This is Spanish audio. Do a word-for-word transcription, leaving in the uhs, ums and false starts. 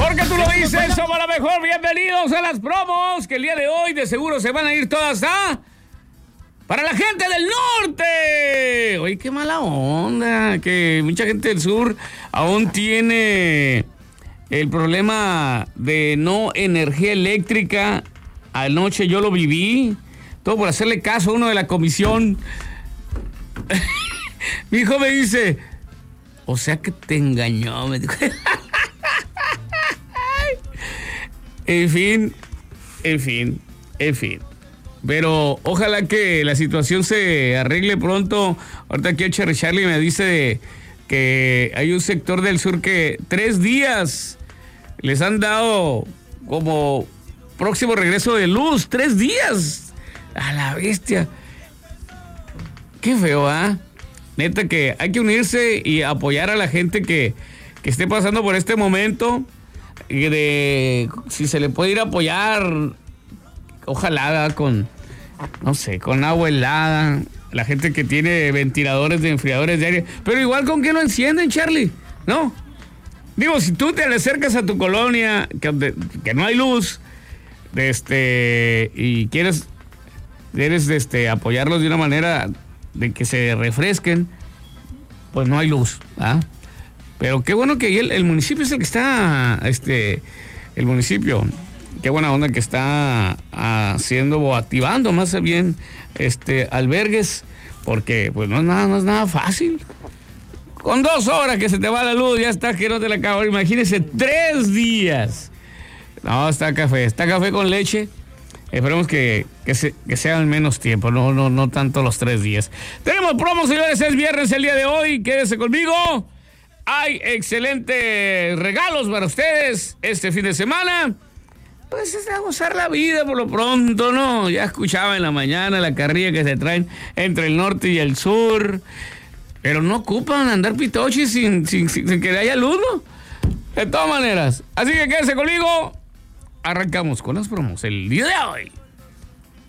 Porque tú lo dices, somos la mejor. Bienvenidos a las promos, que el día de hoy de seguro se van a ir todas a... para la gente del norte. Oye, qué mala onda, que mucha gente del sur aún tiene el problema de no energía eléctrica. Anoche yo lo viví, todo por hacerle caso a uno de la comisión. Mi hijo me dice, o sea que te engañó, me dijo. En fin, en fin, en fin. Pero ojalá que la situación se arregle pronto. Ahorita aquí el Cherry Charlie me dice que hay un sector del sur que tres días les han dado como próximo regreso de luz. Tres días. A la bestia. Qué feo, ¿ah? ¿eh? Neta que hay que unirse y apoyar a la gente que, que esté pasando por este momento. Y de si se le puede ir a apoyar, ojalá con, no sé, con agua helada, la gente que tiene ventiladores de enfriadores de aire, pero igual con que lo encienden, Charlie, ¿no? Digo, si tú te le acercas a tu colonia, que, que no hay luz, de este, y quieres, quieres este, apoyarlos de una manera de que se refresquen, pues no hay luz, ¿ah? Pero qué bueno que el, el municipio es el que está, este, el municipio, qué buena onda que está haciendo o activando más bien, este, albergues, porque pues no es nada, no es nada fácil. Con dos horas que se te va la luz, ya está que no te la acabo. Imagínese, tres días. No, está café, está café con leche. Esperemos que, que, se, que sean menos tiempo, no, no, no tanto los tres días. Tenemos promos, señores, es viernes el día de hoy, quédese conmigo. Hay excelentes regalos para ustedes este fin de semana. Pues es a gozar la vida por lo pronto, ¿no? Ya escuchaba en la mañana la carrilla que se traen entre el norte y el sur. Pero no ocupan andar pitochis sin, sin, sin, sin que haya luz, ¿no? De todas maneras. Así que quédense conmigo. Arrancamos con las promos el día de hoy.